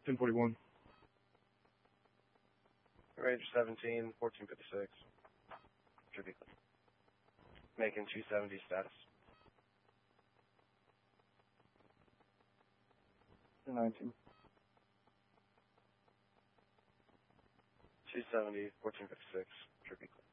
1041. Ranger 17, 1456. Tribute. Making 270 status. 219. 270, 1456. Tribute.